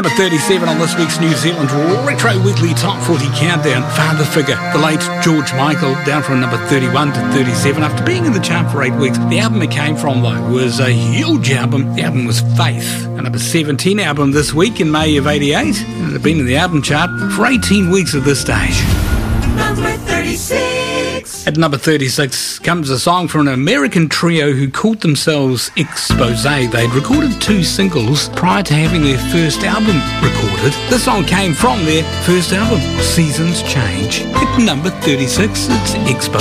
Number 37 on this week's New Zealand Retro Weekly Top 40 Countdown. Father figure, the late George Michael, down from number 31 to 37 after being in the chart for 8 weeks. The album it came from, though, was a huge album. The album was Faith, a number 17 album this week in May of 88. And it had been in the album chart for 18 weeks at this stage. Number 36. At number 36 comes a song from an American trio who called themselves Expose. They'd recorded 2 singles prior to having their first album recorded. This song came from their first album, Seasons Change. At number 36, it's Expose.